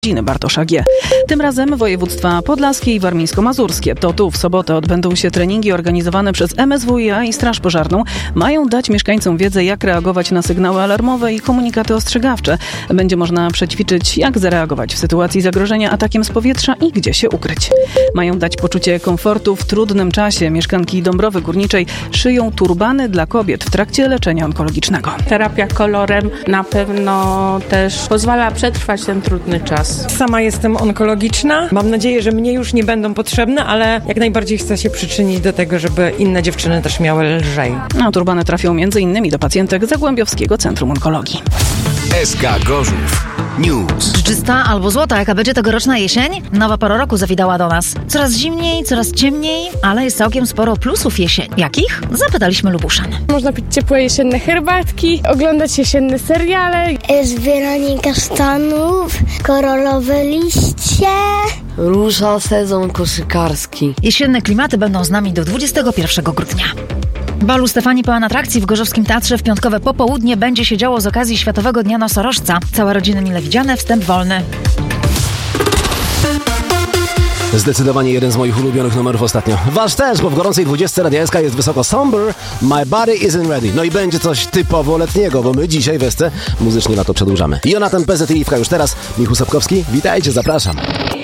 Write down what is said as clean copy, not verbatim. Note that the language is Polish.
Bartosza G. Tym razem województwa podlaskie i warmińsko-mazurskie. To tu w sobotę odbędą się treningi organizowane przez MSWiA i Straż Pożarną. Mają dać mieszkańcom wiedzę, jak reagować na sygnały alarmowe i komunikaty ostrzegawcze. Będzie można przećwiczyć, jak zareagować w sytuacji zagrożenia atakiem z powietrza i gdzie się ukryć. Mają dać poczucie komfortu w trudnym czasie. Mieszkanki Dąbrowy Górniczej szyją turbany dla kobiet w trakcie leczenia onkologicznego. Terapia kolorem na pewno też pozwala przetrwać ten trudny czas. Sama jestem onkologiczna. Mam nadzieję, że mnie już nie będą potrzebne, ale jak najbardziej chcę się przyczynić do tego, żeby inne dziewczyny też miały lżej. A turbany trafią m.in. do pacjentek Zagłębiowskiego Centrum Onkologii. SK Gorzów News. Dżdżysta albo złota, jaka będzie tegoroczna jesień? Nowa pora roku zawitała do nas. Coraz zimniej, coraz ciemniej, ale jest całkiem sporo plusów jesień. Jakich? Zapytaliśmy Lubuszan. Można pić ciepłe jesienne herbatki, oglądać jesienne seriale. Zbieranie kasztanów, koralowe liście. Rusza sezon koszykarski. Jesienne klimaty będą z nami do 21 grudnia. Bal u Stefanii pełen atrakcji w Gorzowskim Teatrze w piątkowe popołudnie będzie się działo z okazji Światowego Dnia Nosorożca. Całe rodziny mile widziane, wstęp wolny. Zdecydowanie jeden z moich ulubionych numerów ostatnio. Wasz też, bo w gorącej 20 Radia SK jest wysoko Somber, My Body Isn't Ready. No i będzie coś typowo letniego, bo my dzisiaj w SC muzycznie na to przedłużamy. Jonatan PZ i Iwka już teraz. Michał Sapkowski, witajcie, zapraszam.